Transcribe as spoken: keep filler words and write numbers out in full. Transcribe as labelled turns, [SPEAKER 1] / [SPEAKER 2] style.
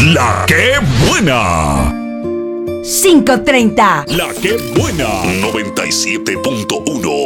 [SPEAKER 1] La que buena.
[SPEAKER 2] cinco treinta.
[SPEAKER 1] La que buena. noventa y siete punto uno.